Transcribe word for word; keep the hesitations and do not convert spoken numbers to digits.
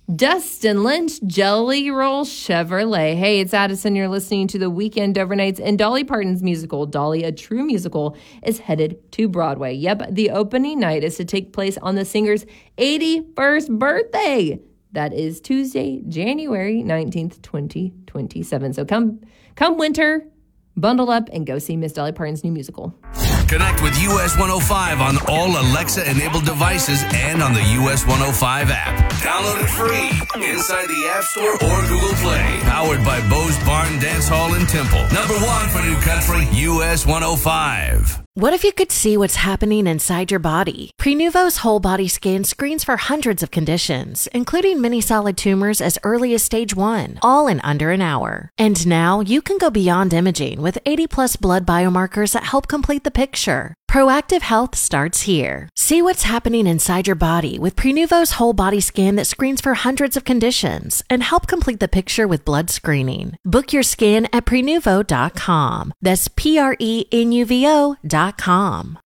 Dustin Lynch, Jelly Roll Chevrolet. Hey, it's Addison. You're listening to The Weekend Overnights, and Dolly Parton's musical, Dolly, a True Musical, is headed to Broadway. Yep, the opening night is to take place on the singer's eighty-first birthday. That is Tuesday, January nineteenth, twenty twenty-seven. So come, come winter, bundle up and go see Miss Dolly Parton's new musical. Connect with U S one oh five on all Alexa-enabled devices and on the U S one oh five app. Download it free inside the App Store or Google Play. Powered by Bo's Barn Dance Hall in Temple. Number one for New Country, U S one oh five. What if you could see what's happening inside your body? Prenuvo's whole body scan screens for hundreds of conditions, including many solid tumors as early as stage one, all in under an hour. And now you can go beyond imaging with eighty plus blood biomarkers that help complete the picture. Proactive health starts here. See what's happening inside your body with Prenuvo's whole body scan that screens for hundreds of conditions and help complete the picture with blood screening. Book your scan at Prenuvo dot com. That's P R E N U V O dot com.